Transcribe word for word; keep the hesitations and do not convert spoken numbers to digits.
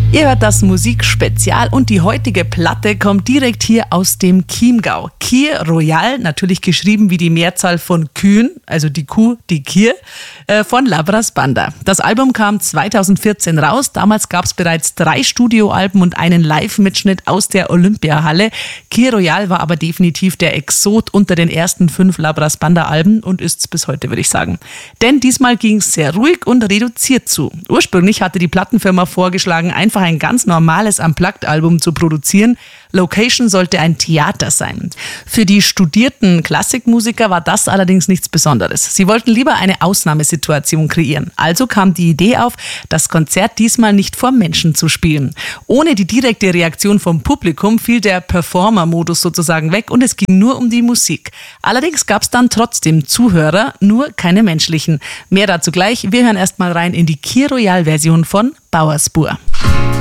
Ihr hört das Musikspezial und die heutige Platte kommt direkt hier aus dem Chiemgau. Kyr Royal, natürlich geschrieben wie die Mehrzahl von Kühen, also die Kuh, die Kyr, äh, von Labras Banda. Das Album kam zweitausendvierzehn raus. Damals gab es bereits drei Studioalben und einen Live-Mitschnitt aus der Olympiahalle. Kyr Royal war aber definitiv der Exot unter den ersten fünf Labras Banda-Alben und ist es bis heute, würde ich sagen. Denn diesmal ging es sehr ruhig und reduziert zu. Ursprünglich hatte die Plattenfirma vorgeschlagen, einfach ein ganz normales Unplugged-Album zu produzieren. Location sollte ein Theater sein. Für die studierten Klassikmusiker war das allerdings nichts Besonderes. Sie wollten lieber eine Ausnahmesituation kreieren. Also kam die Idee auf, das Konzert diesmal nicht vor Menschen zu spielen. Ohne die direkte Reaktion vom Publikum fiel der Performer-Modus sozusagen weg und es ging nur um die Musik. Allerdings gab es dann trotzdem Zuhörer, nur keine menschlichen. Mehr dazu gleich. Wir hören erstmal rein in die Kyr Royal-Version von Bauersbuhr.